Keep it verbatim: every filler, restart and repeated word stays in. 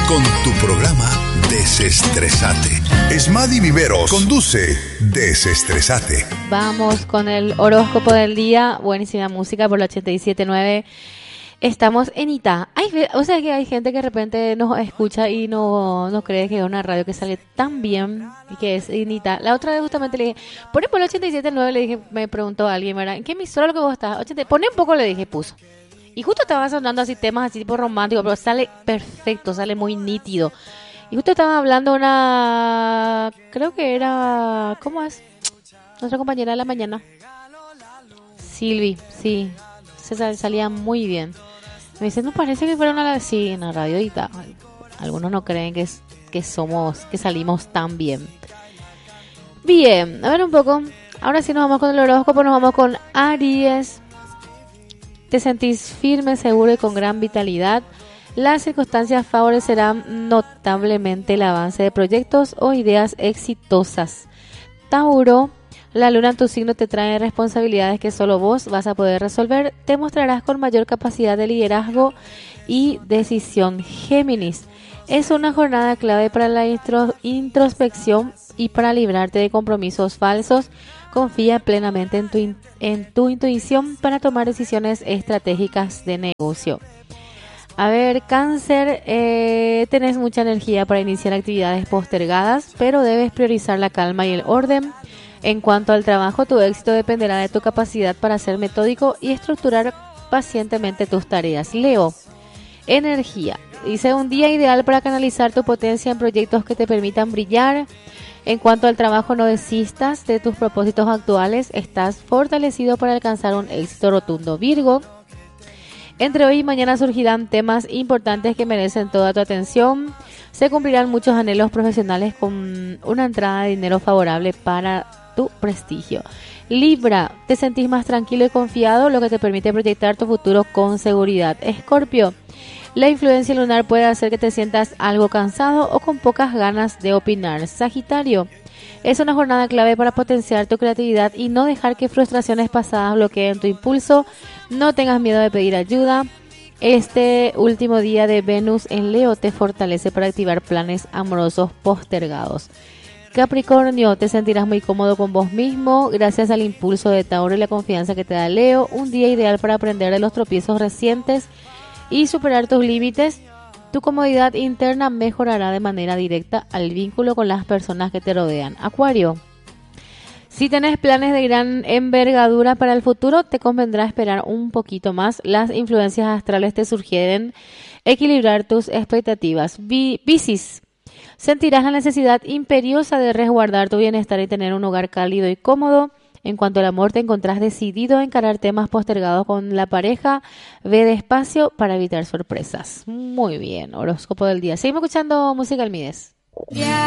con tu programa Desestresate. Esmadi Viveros conduce Desestresate. Vamos con el horóscopo del día. Buenísima música por la ochenta y siete punto nueve. Estamos en Ita. Hay, o sea que hay gente que de repente nos escucha y no, no cree que es una radio que sale tan bien y que es en Ita. La otra vez justamente le dije, poné por el ochenta y siete punto nueve, le dije, me preguntó alguien, ¿verdad? ¿En qué emisora lo que vos estás? ochenta, poné un poco, le dije, puso. Y justo estaba sonando así temas así tipo románticos, pero sale perfecto, sale muy nítido. Y justo estaba hablando una, creo que era, ¿cómo es? Nuestra compañera de la mañana. Silvi, sí, se salía muy bien. Me dice, no parece que fuera una, sí, en la radio y tal. Algunos no creen que, es, que somos, que salimos tan bien. Bien, a ver un poco. Ahora sí nos vamos con el horóscopo, nos vamos con Aries. Te sentís firme, seguro y con gran vitalidad. Las circunstancias favorecerán notablemente el avance de proyectos o ideas exitosas. Tauro, la luna en tu signo te trae responsabilidades que solo vos vas a poder resolver. Te mostrarás con mayor capacidad de liderazgo y decisión. Géminis, es una jornada clave para la intro, introspección y para librarte de compromisos falsos. Confía plenamente en tu, in, en tu intuición para tomar decisiones estratégicas de negocio. A ver, Cáncer, eh, tenés mucha energía para iniciar actividades postergadas, pero debes priorizar la calma y el orden. En cuanto al trabajo, tu éxito dependerá de tu capacidad para ser metódico y estructurar pacientemente tus tareas. Leo, energía. Dice, un día ideal para canalizar tu potencia en proyectos que te permitan brillar. En cuanto al trabajo, no desistas de tus propósitos actuales. Estás fortalecido para alcanzar un éxito rotundo. Virgo, entre hoy y mañana surgirán temas importantes que merecen toda tu atención. Se cumplirán muchos anhelos profesionales con una entrada de dinero favorable para tu prestigio. Libra, te sentís más tranquilo y confiado, lo que te permite proyectar tu futuro con seguridad. Escorpio, la influencia lunar puede hacer que te sientas algo cansado o con pocas ganas de opinar. Sagitario, es una jornada clave para potenciar tu creatividad y no dejar que frustraciones pasadas bloqueen tu impulso. No tengas miedo de pedir ayuda. Este último día de Venus en Leo te fortalece para activar planes amorosos postergados. Capricornio, te sentirás muy cómodo con vos mismo gracias al impulso de Tauro y la confianza que te da Leo. Un día ideal para aprender de los tropiezos recientes y superar tus límites. Tu comodidad interna mejorará de manera directa al vínculo con las personas que te rodean. Acuario, si tenés planes de gran envergadura para el futuro, te convendrá esperar un poquito más. Las influencias astrales te sugieren equilibrar tus expectativas. Piscis, sentirás la necesidad imperiosa de resguardar tu bienestar y tener un hogar cálido y cómodo. En cuanto al amor, te encontrás decidido a encarar temas postergados con la pareja. Ve despacio para evitar sorpresas. Muy bien, horóscopo del día. Seguimos escuchando música Almides. Yeah.